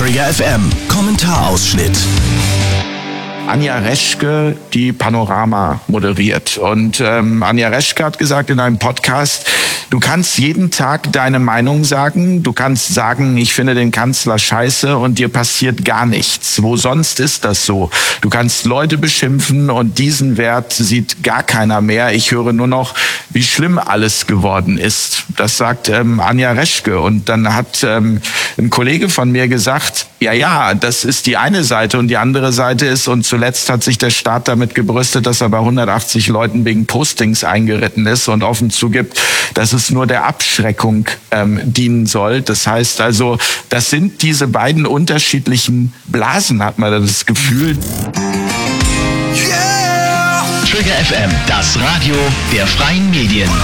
Trigger FM Kommentarausschnitt. Anja Reschke, die Panorama moderiert. Und Anja Reschke hat gesagt in einem Podcast, du kannst jeden Tag deine Meinung sagen. Du kannst sagen, ich finde den Kanzler scheiße und dir passiert gar nichts. Wo sonst ist das so? Du kannst Leute beschimpfen und diesen Wert sieht gar keiner mehr. Ich höre nur noch, wie schlimm alles geworden ist. Das sagt Anja Reschke. Und dann hat ein Kollege von mir gesagt, ja, das ist die eine Seite und die andere Seite ist, und zuletzt hat sich der Staat damit gebrüstet, dass er bei 180 Leuten wegen Postings eingeritten ist und offen zugibt, dass es nur der Abschreckung dienen soll. Das heißt also, das sind diese beiden unterschiedlichen Blasen, hat man das Gefühl. Trigger FM, das Radio der freien Medien.